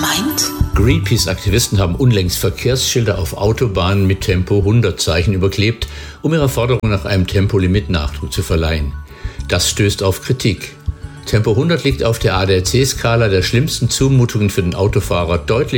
meint? Greenpeace-Aktivisten haben unlängst Verkehrsschilder auf Autobahnen mit Tempo 100-Zeichen überklebt, um ihrer Forderung nach einem Tempolimit Nachdruck zu verleihen. Das stößt auf Kritik. Tempo 100 liegt auf der ADAC-Skala der schlimmsten Zumutungen für den Autofahrer deutlich